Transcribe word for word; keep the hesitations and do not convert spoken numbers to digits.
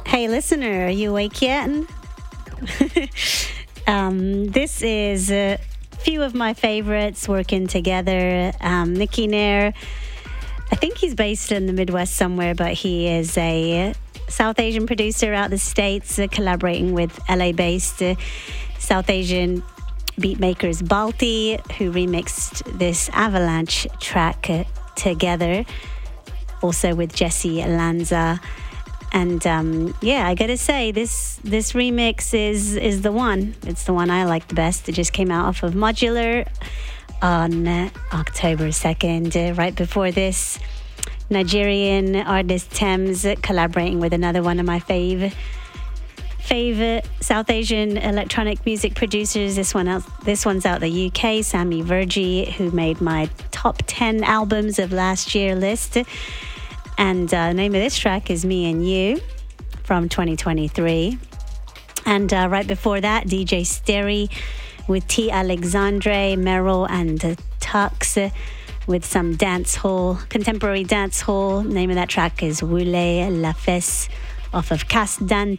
Hey, listener, are you awake yet? um, this is a few of my favorites working together. Um, Nicky Nair, I think he's based in the Midwest somewhere, but he is a South Asian producer out the States, uh, collaborating with L A-based uh, South Asian beatmakers Balti, who remixed this Avalanche track uh, together, also with Jesse Lanza. And um, yeah, I gotta say, this this remix is is the one. It's the one I like the best. It just came out off of Modular on uh, October second. Uh, right before this, Nigerian artist Thames uh, collaborating with another one of my fave fave South Asian electronic music producers. This one out, this one's out the U K. Sammy Virgie, who made my top ten albums of last year list. And uh, the name of this track is Me and You from twenty twenty-three. And uh, right before that, D J Steri with T. Alexandre, Merrill, and uh, Tux uh, with some dance hall, contemporary dance hall. Name of that track is Woulez La Fesse off of Casse Dante.